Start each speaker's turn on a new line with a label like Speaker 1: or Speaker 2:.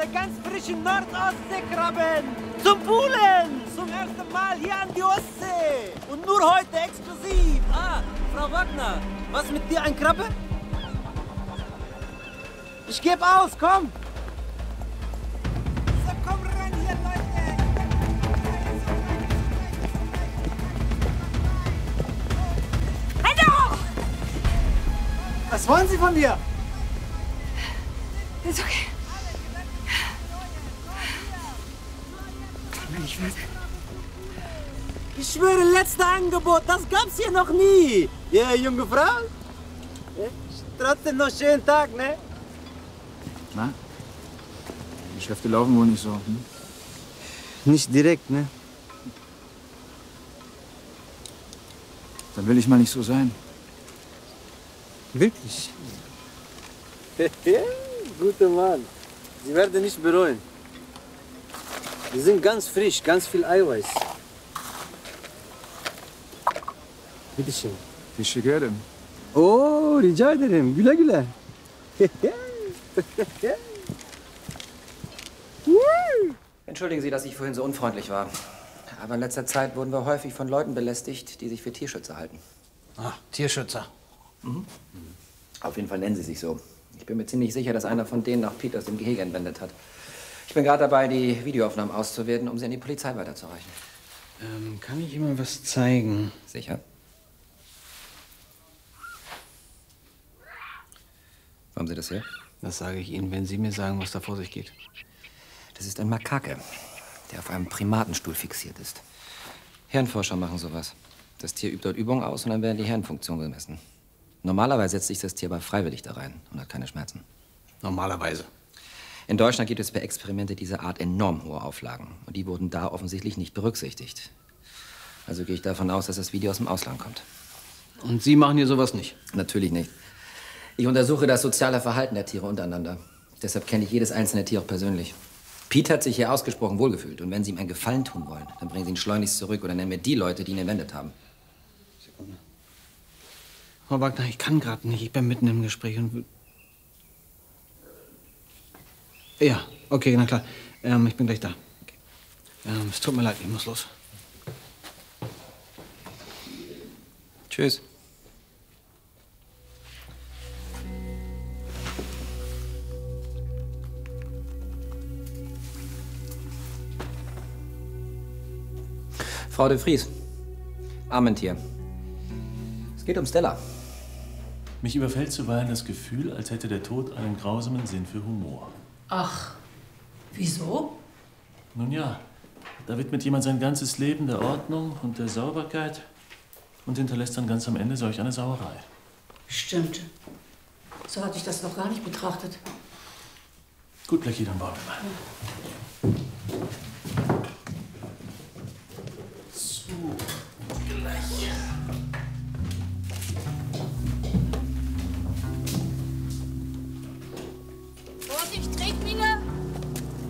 Speaker 1: heute ganz frischen Nordostseekrabben. Zum Poolen. Zum ersten Mal hier an die Ostsee. Und nur heute exklusiv. Ah, Frau Wagner, was mit dir, ein Krabbe? Ich geb aus, komm. So, komm rein hier, Leute.
Speaker 2: Hallo!
Speaker 1: Was wollen Sie von mir?
Speaker 2: Ist okay.
Speaker 1: Ich schwöre, letztes Angebot, das gab's hier noch nie. Ja, junge Frau? Trotzdem noch schönen Tag, ne?
Speaker 3: Na? Die Geschäfte laufen wohl nicht so. Hm?
Speaker 1: Nicht direkt, ne?
Speaker 3: Dann will ich mal nicht so sein.
Speaker 1: Wirklich? Guter Mann. Sie werden nicht bereuen. Die sind ganz frisch, ganz viel Eiweiß. Bitte schön.
Speaker 3: Teşekkür ederim.
Speaker 1: Oh, rica ederim. Güle güle.
Speaker 4: Entschuldigen Sie, dass ich vorhin so unfreundlich war. Aber in letzter Zeit wurden wir häufig von Leuten belästigt, die sich für Tierschützer halten.
Speaker 5: Ah, Tierschützer.
Speaker 4: Mhm. Auf jeden Fall nennen sie sich so. Ich bin mir ziemlich sicher, dass einer von denen nach Peters im Gehege entwendet hat. Ich bin gerade dabei, die Videoaufnahmen auszuwerten, um sie an die Polizei weiterzureichen.
Speaker 5: Kann ich Ihnen mal was zeigen?
Speaker 4: Sicher. Wo haben Sie das her?
Speaker 5: Das sage ich Ihnen, wenn Sie mir sagen, was da vor sich geht.
Speaker 4: Das ist ein Makake, der auf einem Primatenstuhl fixiert ist. Hirnforscher machen sowas. Das Tier übt dort Übungen aus und dann werden die Hirnfunktionen gemessen. Normalerweise setzt sich das Tier aber freiwillig da rein und hat keine Schmerzen.
Speaker 5: Normalerweise.
Speaker 4: In Deutschland gibt es für Experimente dieser Art enorm hohe Auflagen. Und die wurden da offensichtlich nicht berücksichtigt. Also gehe ich davon aus, dass das Video aus dem Ausland kommt.
Speaker 5: Und Sie machen hier sowas nicht?
Speaker 4: Natürlich nicht. Ich untersuche das soziale Verhalten der Tiere untereinander. Deshalb kenne ich jedes einzelne Tier auch persönlich. Pete hat sich hier ausgesprochen wohlgefühlt. Und wenn Sie ihm einen Gefallen tun wollen, dann bringen Sie ihn schleunigst zurück oder nennen mir die Leute, die ihn entwendet haben.
Speaker 5: Sekunde. Frau Wagner, ich kann gerade nicht. Ich bin mitten im Gespräch und... Ja, okay, na klar. Ich bin gleich da. Okay. Es tut mir leid, ich muss los.
Speaker 4: Tschüss. Frau de Vries. Armentier. Es geht um Stella.
Speaker 6: Mich überfällt zuweilen das Gefühl, als hätte der Tod einen grausamen Sinn für Humor.
Speaker 2: Ach, wieso?
Speaker 6: Nun ja, da widmet jemand sein ganzes Leben der Ordnung und der Sauberkeit und hinterlässt dann ganz am Ende solch eine Sauerei.
Speaker 2: Stimmt. So hatte ich das noch gar nicht betrachtet.
Speaker 6: Gut, Blackie, dann bauen wir mal.